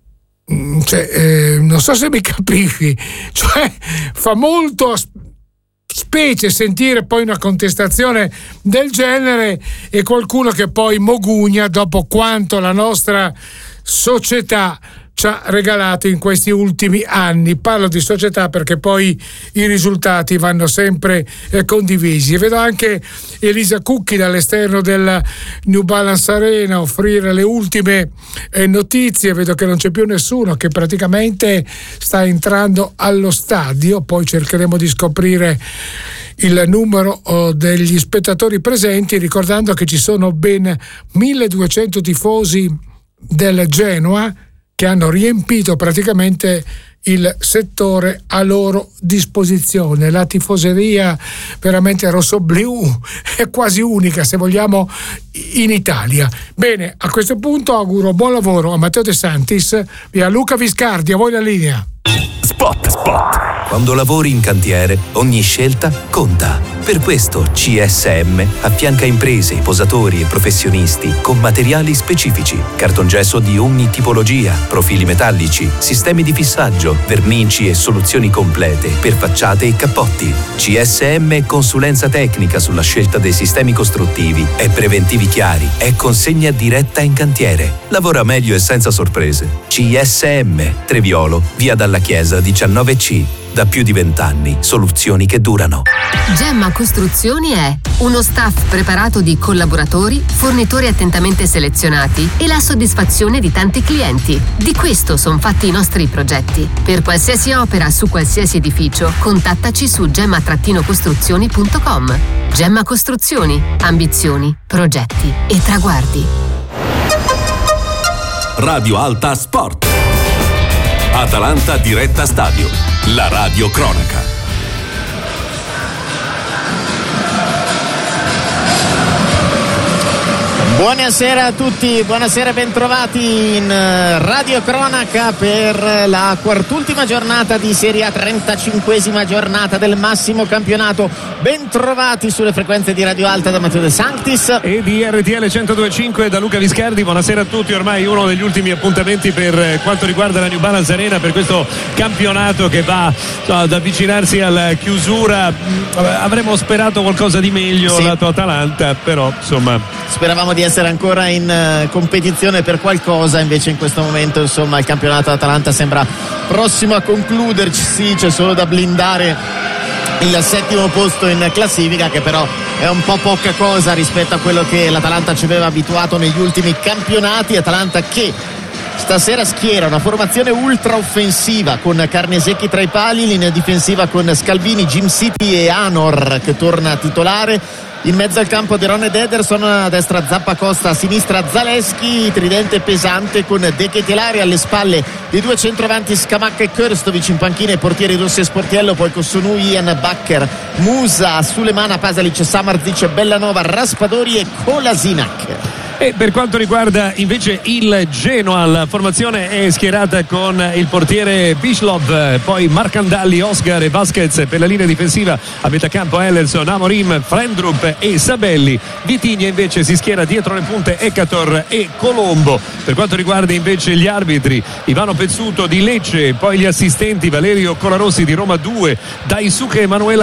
A: Non so se mi capisci, fa molto specie sentire poi una contestazione del genere, e qualcuno che poi mogugna dopo quanto la nostra società ci ha regalato in questi ultimi anni. Parlo di società perché poi i risultati vanno sempre condivisi, e vedo anche Elisa Cucchi dall'esterno del New Balance Arena offrire le ultime notizie. Vedo che non c'è più nessuno, che praticamente sta entrando allo stadio. Poi cercheremo di scoprire il numero degli spettatori presenti, ricordando che ci sono ben 1200 tifosi del Genoa che hanno riempito praticamente il settore a loro disposizione. La tifoseria veramente rossoblu è quasi unica, se vogliamo, in Italia. Bene, a questo punto auguro buon lavoro a Matteo De Santis e a Luca Viscardi. A voi la linea.
C: Spot. Quando lavori in cantiere, ogni scelta conta. Per questo CSM affianca imprese, posatori e professionisti con materiali specifici, cartongesso di ogni tipologia, profili metallici, sistemi di fissaggio, vernici e soluzioni complete per facciate e cappotti. CSM è consulenza tecnica sulla scelta dei sistemi costruttivi e preventivi chiari. È consegna diretta in cantiere. Lavora meglio e senza sorprese. CSM, Treviolo, via dalla Chiesa 19C. Da più di 20 anni, soluzioni che durano.
L: Gemma Costruzioni è uno staff preparato di collaboratori, fornitori attentamente selezionati e la soddisfazione di tanti clienti. Di questo sono fatti i nostri progetti. Per qualsiasi opera su qualsiasi edificio, contattaci su gemma-costruzioni.com. Gemma Costruzioni, ambizioni, progetti e traguardi.
F: Radio Alta Sport. Atalanta diretta stadio. La radio cronaca.
M: Buonasera a tutti, buonasera e bentrovati in Radio Cronaca per la quartultima giornata di Serie A, 35esima giornata del massimo campionato. Bentrovati sulle frequenze di Radio Alta da Matteo De Sanctis
N: e di RTL 102.5 da Luca Viscardi. Buonasera a tutti, ormai uno degli ultimi appuntamenti per quanto riguarda la New Balance Arena per questo campionato che va ad avvicinarsi alla chiusura. Avremmo sperato qualcosa di meglio, sì, lato Atalanta, però insomma
M: speravamo di essere ancora in competizione per qualcosa, invece in questo momento insomma il campionato Atalanta sembra prossimo a concludersi. C'è solo da blindare il 7° posto in classifica, che però è un po' poca cosa rispetto a quello che l'Atalanta ci aveva abituato negli ultimi campionati. Atalanta che stasera schiera una formazione ultra offensiva con Carnesecchi tra i pali, linea difensiva con Scalvini, Jim City e Anor che torna titolare. In mezzo al campo Deron ed Ederson, a destra Zappacosta, a sinistra Zaleschi, tridente pesante con De Ketelare alle spalle dei due centravanti Scamacca e Krstovic, in panchina i portieri Rossi e Sportiello, poi Kosunu, Ian, Bakker, Musa, Sulemana, Pasalic, Samarzic, Bellanova, Raspadori e Kolasinac.
N: E per quanto riguarda invece il Genoa, la formazione è schierata con il portiere Bislov, poi Marcandalli, Oscar e Vasquez per la linea difensiva, a metà campo Ellerson, Amorim, Frendrup e Sabelli. Vitigna invece si schiera dietro le punte Ekator e Colombo. Per quanto riguarda invece gli arbitri, Ivano Pezzuto di Lecce, poi gli assistenti Valerio Colarossi di Roma 2, Daisuke Emanuele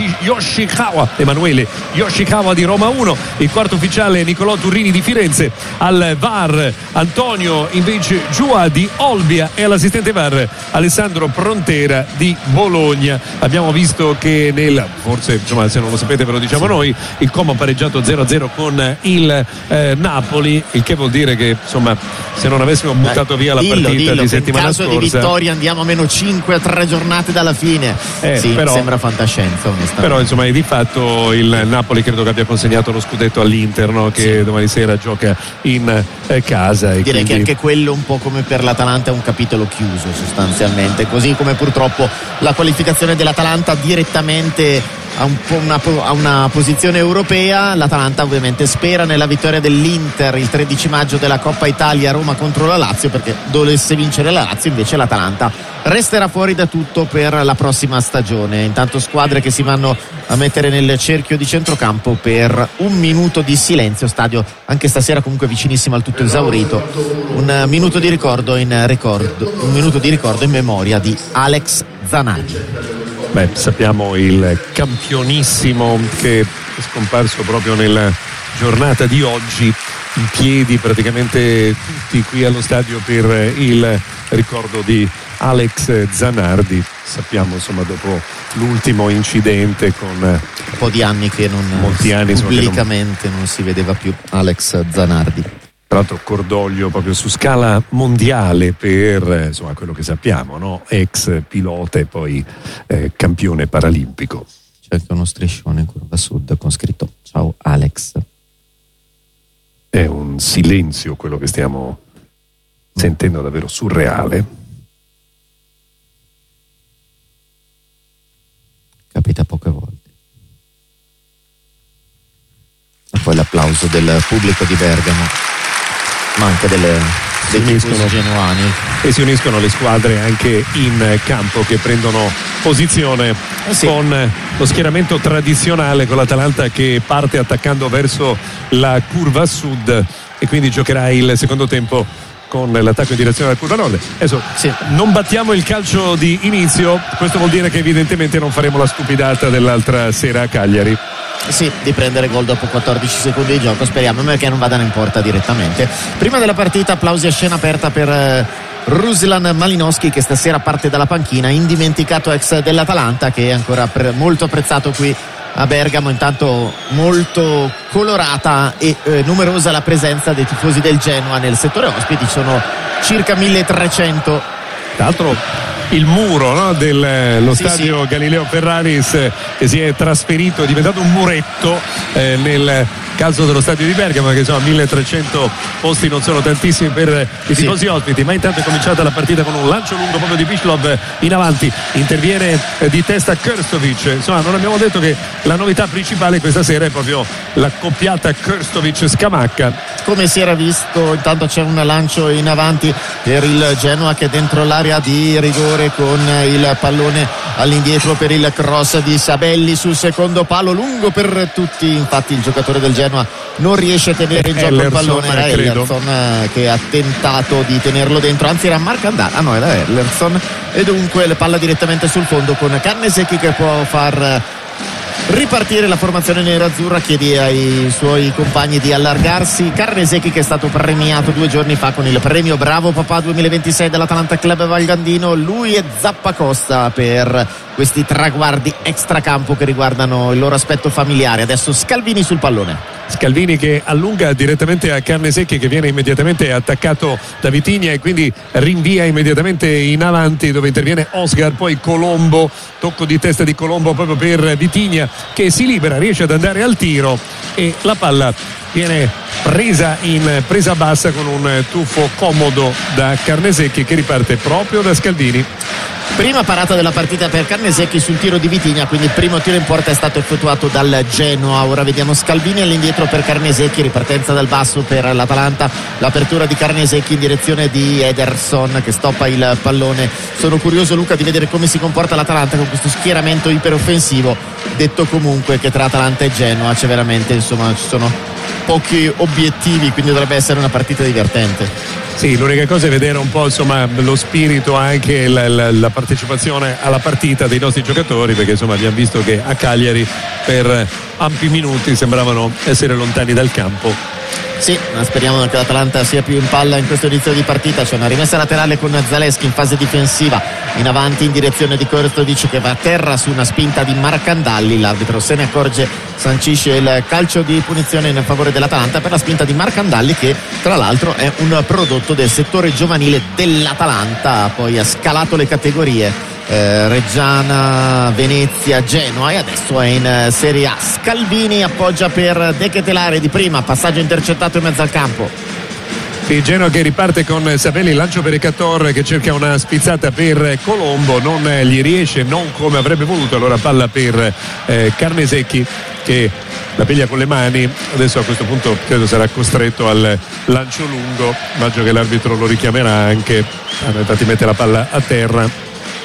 N: Yoshikawa di Roma 1, il quarto ufficiale Nicolò Turrini di Firenze, al VAR Antonio invece Giua di Olbia e all'assistente VAR Alessandro Prontera di Bologna. Abbiamo visto che forse insomma, se non lo sapete ve lo diciamo noi, il Como ha pareggiato 0-0 con il Napoli, il che vuol dire che insomma se non avessimo buttato via la partita di settimana scorsa, in
M: caso di vittoria andiamo a -5 a 3 giornate dalla fine. Sì, però, sembra fantascienza onestamente.
N: Però insomma di fatto il Napoli credo che abbia consegnato lo scudetto all'Inter, no? Che domani sera gioca in casa. E
M: direi
N: quindi...
M: che anche quello un po' come per l'Atalanta è un capitolo chiuso sostanzialmente, così come purtroppo la qualificazione dell'Atalanta direttamente a una posizione europea. L'Atalanta ovviamente spera nella vittoria dell'Inter il 13 maggio della Coppa Italia a Roma contro la Lazio, perché dovesse vincere la Lazio invece l'Atalanta resterà fuori da tutto per la prossima stagione. Intanto squadre che si vanno a mettere nel cerchio di centrocampo per un minuto di silenzio, stadio anche stasera comunque vicinissimo al tutto esaurito, un minuto di ricordo in memoria di Alex Zanardi.
N: Beh, sappiamo il campionissimo che è scomparso proprio nella giornata di oggi, in piedi praticamente tutti qui allo stadio per il ricordo di Alex Zanardi. Sappiamo insomma dopo l'ultimo incidente con
M: un po' di anni che
N: molti anni
M: pubblicamente non si vedeva più Alex Zanardi.
N: Tra l'altro cordoglio proprio su scala mondiale per insomma quello che sappiamo, no? Ex pilota e poi campione paralimpico.
M: C'è anche uno striscione in curva sud con scritto ciao Alex.
N: È un silenzio quello che stiamo sentendo, davvero surreale.
M: Capita poche volte. E poi l'applauso del pubblico di Bergamo, ma anche dei tifosi genuani.
N: E si uniscono le squadre anche in campo che prendono posizione con lo schieramento tradizionale, con l'Atalanta che parte attaccando verso la curva sud e quindi giocherà il secondo tempo con l'attacco in direzione della curva nord. Adesso non battiamo il calcio di inizio, questo vuol dire che evidentemente non faremo la stupidata dell'altra sera a Cagliari.
M: Sì, di prendere gol dopo 14 secondi di gioco, speriamo che non vadano in porta direttamente. Prima della partita applausi a scena aperta per Ruslan Malinowski, che stasera parte dalla panchina, indimenticato ex dell'Atalanta, che è ancora molto apprezzato qui a Bergamo. Intanto molto colorata e numerosa la presenza dei tifosi del Genoa nel settore ospiti, sono circa 1300.
N: Tra l'altro il muro, no, dello stadio Galileo Ferraris che si è trasferito, è diventato un muretto nel caso dello stadio di Bergamo, che insomma 1300 posti non sono tantissimi per i tifosi ospiti, ma intanto è cominciata la partita con un lancio lungo proprio di Bislov in avanti, interviene di testa Krstovic. Insomma non abbiamo detto che la novità principale questa sera è proprio la coppiata Krstovic-Scamacca.
M: Come si era visto, intanto c'è un lancio in avanti per il Genoa che è dentro l'area di rigore con il pallone all'indietro per il cross di Sabelli sul secondo palo, lungo per tutti, infatti il giocatore del Genoa non riesce a tenere in gioco il pallone. Era Ellerson che ha tentato di tenerlo dentro, anzi era Marcandà, era Ellerson, e dunque le palla direttamente sul fondo con Carnesecchi che può far ripartire la formazione nerazzurra, chiede ai suoi compagni di allargarsi. Carnesecchi che è stato premiato 2 giorni fa con il premio Bravo Papà 2026 dell'Atalanta Club Valgandino, lui e Zappacosta per questi traguardi extracampo che riguardano il loro aspetto familiare. Adesso Scalvini sul pallone.
N: Scalvini che allunga direttamente a Carnesecchi, che viene immediatamente attaccato da Vitigna e quindi rinvia immediatamente in avanti, dove interviene Oscar, poi Colombo, tocco di testa di Colombo proprio per Vitigna che si libera, riesce ad andare al tiro e la palla viene presa in presa bassa con un tuffo comodo da Carnesecchi, che riparte proprio da Scalvini.
M: Prima parata della partita per Carnesecchi sul tiro di Vitigna, quindi il primo tiro in porta è stato effettuato dal Genoa. Ora vediamo Scalvini all'indietro per Carnesecchi, ripartenza dal basso per l'Atalanta, l'apertura di Carnesecchi in direzione di Ederson che stoppa il pallone. Sono curioso, Luca, di vedere come si comporta l'Atalanta con questo schieramento iperoffensivo, detto comunque che tra Atalanta e Genoa c'è veramente, insomma, ci sono pochi obiettivi, quindi dovrebbe essere una partita divertente.
N: Sì, l'unica cosa è vedere un po', insomma, lo spirito, anche la partecipazione alla partita dei nostri giocatori, perché insomma abbiamo visto che a Cagliari per ampi minuti sembravano essere lontani dal campo.
M: Sì, ma speriamo che l'Atalanta sia più in palla in questo inizio di partita. C'è una rimessa laterale con Zaleschi in fase difensiva, in avanti in direzione di Korstovic che va a terra su una spinta di Marcandalli. L'arbitro se ne accorge, sancisce il calcio di punizione in favore dell'Atalanta per la spinta di Marcandalli, che tra l'altro è un prodotto del settore giovanile dell'Atalanta, poi ha scalato le categorie Reggiana, Venezia, Genoa e adesso è in Serie A. Scalvini appoggia per De Ketelare di prima, passaggio intercettato in mezzo al campo.
N: Sì, Genoa che riparte con Sabelli, lancio per Ecator che cerca una spizzata per Colombo, non gli riesce, non come avrebbe voluto, allora palla per Carnesecchi che la piglia con le mani. Adesso a questo punto credo sarà costretto al lancio lungo, immagino che l'arbitro lo richiamerà anche, infatti mette la palla a terra.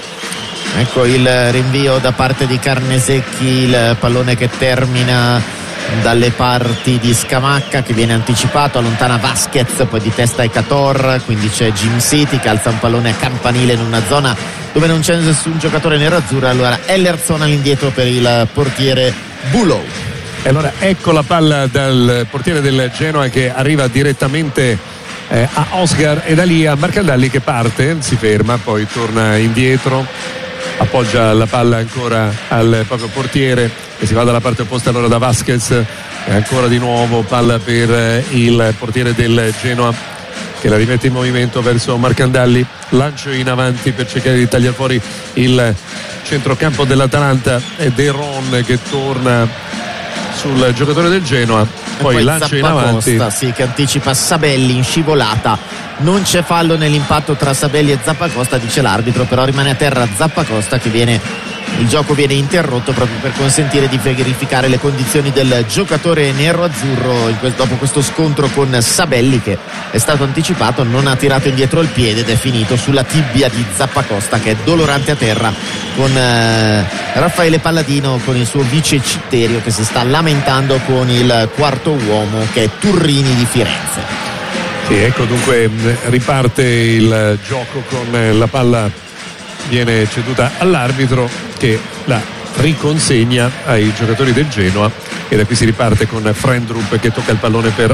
M: Ecco il rinvio da parte di Carnesecchi, il pallone che termina dalle parti di Scamacca che viene anticipato, allontana Vasquez, poi di testa Ecator, quindi c'è Jim City che alza un pallone a campanile in una zona dove non c'è nessun giocatore nero-azzurro. Allora Ellerson all'indietro per il portiere Bulow.
N: E allora ecco la palla dal portiere del Genoa che arriva direttamente a Oscar e da lì a Marcandalli che parte, si ferma, poi torna indietro, appoggia la palla ancora al proprio portiere e si va dalla parte opposta allora da Vasquez e ancora di nuovo palla per il portiere del Genoa che la rimette in movimento verso Marcandalli, lancio in avanti per cercare di tagliare fuori il centrocampo dell'Atalanta e De Ron che torna sul giocatore del Genoa, poi lancio in avanti.
M: Zappacosta, sì, che anticipa Sabelli in scivolata. Non c'è fallo nell'impatto tra Sabelli e Zappacosta, dice l'arbitro, però rimane a terra Zappacosta che il gioco viene interrotto proprio per consentire di verificare le condizioni del giocatore nero-azzurro dopo questo scontro con Sabelli che è stato anticipato, non ha tirato indietro il piede ed è finito sulla tibia di Zappacosta che è dolorante a terra, con Raffaele Palladino con il suo vice Citterio che si sta lamentando con il quarto uomo che è Turrini di Firenze.
N: Sì, ecco dunque riparte il gioco con la palla viene ceduta all'arbitro che la riconsegna ai giocatori del Genoa e da qui si riparte con Frendrup che tocca il pallone per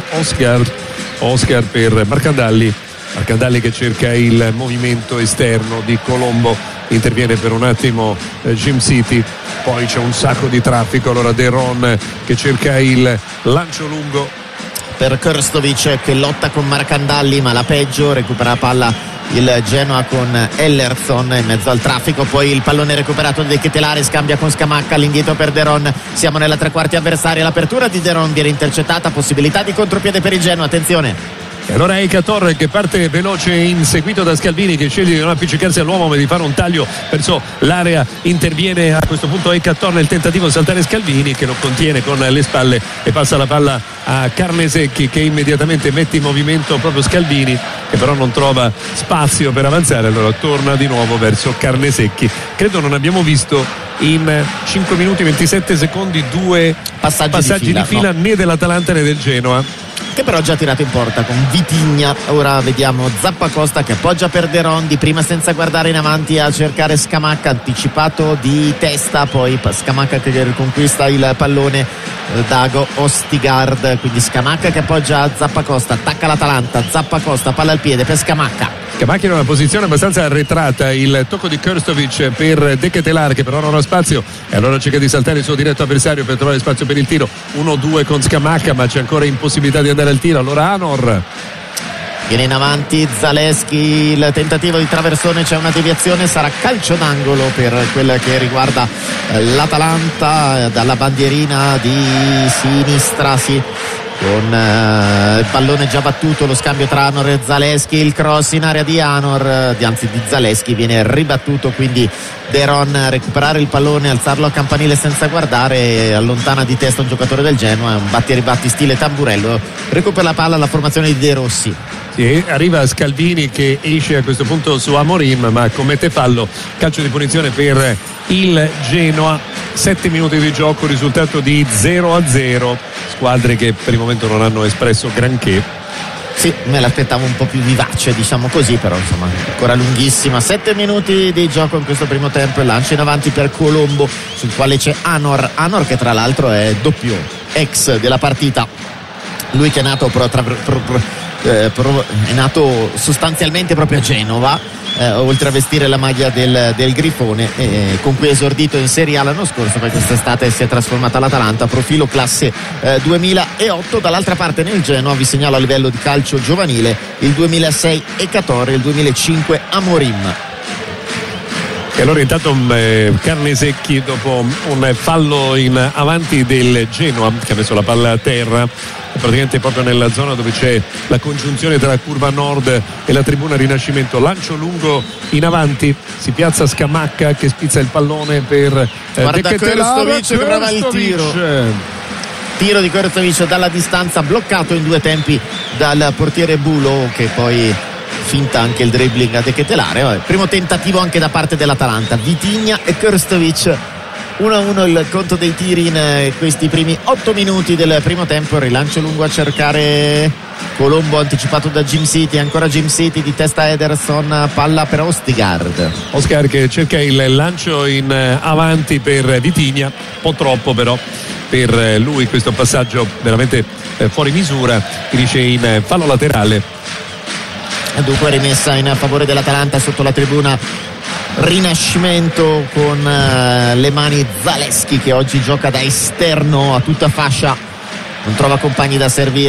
N: Oscar per Marcandalli che cerca il movimento esterno di Colombo, interviene per un attimo Jim City, poi c'è un sacco di traffico, allora De Ron che cerca il lancio lungo
M: per Krstovic che lotta con Marcandalli ma la peggio, recupera la palla il Genoa con Ellerson in mezzo al traffico, poi il pallone recuperato da De Ketelare, scambia con Scamacca, all'indietro per De Ron, siamo nella tre quarti avversaria, l'apertura di De Ron viene intercettata, possibilità di contropiede per il Genoa, attenzione.
N: E allora Ecator che parte veloce inseguito da Scalvini che sceglie di non appiccicarsi all'uomo ma di fare un taglio verso l'area, interviene a questo punto Ecator nel tentativo di saltare Scalvini che lo contiene con le spalle e passa la palla a Carnesecchi che immediatamente mette in movimento proprio Scalvini che però non trova spazio per avanzare, allora torna di nuovo verso Carnesecchi. Credo non abbiamo visto in 5 minuti e 27 secondi due passaggi di fila no, né dell'Atalanta né del Genoa,
M: che però ha già tirato in porta con Vitigna. Ora vediamo Zappacosta che appoggia per De Ron di prima senza guardare in avanti a cercare Scamacca, anticipato di testa, poi Scamacca che riconquista il pallone, Dago Ostigard, quindi Scamacca che appoggia Zappacosta, attacca l'Atalanta, Zappacosta palla al piede per Scamacca
N: in una posizione abbastanza arretrata, il tocco di Krstovic per De Ketelare che però non ha spazio e allora cerca di saltare il suo diretto avversario per trovare spazio per il tiro, 1-2 con Scamacca ma c'è ancora impossibilità di andare al tiro, allora Anor
M: viene in avanti Zaleschi, il tentativo di traversone, c'è una deviazione, sarà calcio d'angolo per quella che riguarda l'Atalanta dalla bandierina di sinistra, sì, con il pallone già battuto, lo scambio tra Anor e Zaleschi, il cross in area di Anor, anzi di Zaleschi, viene ribattuto, quindi Deron recuperare il pallone, alzarlo a campanile senza guardare, allontana di testa un giocatore del Genoa, un batti e ribatti stile Tamburello, recupera la palla la formazione di De Rossi.
N: Sì, arriva Scalvini che esce a questo punto su Amorim ma commette fallo, calcio di punizione per il Genoa, 7 minuti di gioco, risultato di 0-0, squadre che per il momento non hanno espresso granché.
M: Sì, me l'aspettavo un po' più vivace, diciamo così, però insomma ancora lunghissima. 7 minuti di gioco in questo primo tempo e lancio in avanti per Colombo, sul quale c'è Anor che tra l'altro è doppio ex della partita, lui che è nato è nato sostanzialmente proprio a Genova, oltre a vestire la maglia del Grifone, con cui è esordito in Serie A l'anno scorso, poi quest'estate si è trasformata all'Atalanta, profilo classe 2008. Dall'altra parte nel Genoa vi segnalo a livello di calcio giovanile il 2006 Ekator e il 2005 Amorim.
N: E allora intanto Carnesecchi, dopo un fallo in avanti del Genoa che ha messo la palla a terra, praticamente proprio nella zona dove c'è la congiunzione tra curva nord e la tribuna Rinascimento, lancio lungo in avanti, si piazza Scamacca che spizza il pallone per
M: guarda Krstovic che prova il tiro di Krstovic dalla distanza, bloccato in due tempi dal portiere Bulo, che poi finta anche il dribbling a De Ketelare. Primo tentativo anche da parte dell'Atalanta, Vitinha e Krstovic. 1-1 il conto dei tiri in questi primi 8 minuti del primo tempo. Rilancio lungo a cercare Colombo, anticipato da Jim City, ancora Jim City di testa Ederson, palla per Ostigard
N: che cerca il lancio in avanti per Vitinha, un po' troppo però per lui questo passaggio veramente fuori misura, finisce in fallo laterale.
M: Dunque rimessa in favore dell'Atalanta sotto la tribuna Rinascimento, con le mani Zaleschi che oggi gioca da esterno a tutta fascia, non trova compagni da servire.